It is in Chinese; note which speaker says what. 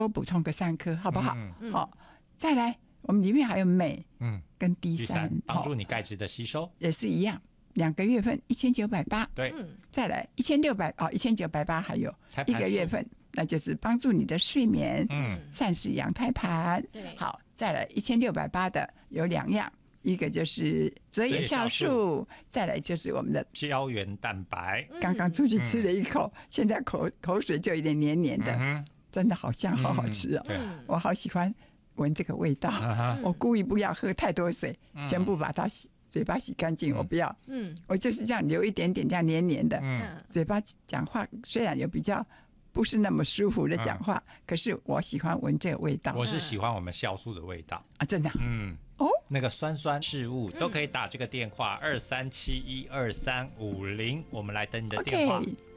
Speaker 1: 多补充个3颗，好不好？好，再来，我们里面还有镁，跟 D3，
Speaker 2: 帮助你钙质的吸收，
Speaker 1: 也是一样。2个月份1980，
Speaker 2: 对，
Speaker 1: 再来1600哦，1980还有1个月份，那就是帮助你的睡眠，膳食羊胎盘，
Speaker 3: 对，
Speaker 1: 好，再来1680的有2样，一个就是泽野酵素，再来就是我们的
Speaker 2: 胶原蛋白。
Speaker 1: 刚刚出去吃了一口，现在口水就有点黏黏的，真的好香，好好吃哦，我好喜欢闻这个味道，我故意不要喝太多水，全部把它嘴巴洗干净，我不要，我就是这样留一点点这样黏黏的，嘴巴讲话虽然有比较不是那么舒服的讲话，可是我喜欢闻这个味道。
Speaker 2: 我是喜欢我们酵素的味道
Speaker 1: 啊，真的，
Speaker 2: 那个酸事物都可以打这个电话23712350，我们来等你的电话。